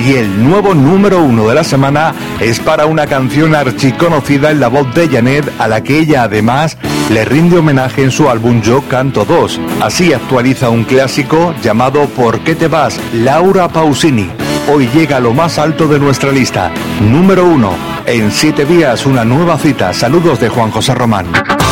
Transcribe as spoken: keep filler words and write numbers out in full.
Y el nuevo número uno de la semana es para una canción archiconocida en la voz de Janet, a la que ella además le rinde homenaje en su álbum Yo Canto dos. Así actualiza un clásico llamado ¿Por qué te vas?, Laura Pausini. Hoy llega a lo más alto de nuestra lista, número uno. En siete días una nueva cita. Saludos de Juan José Román.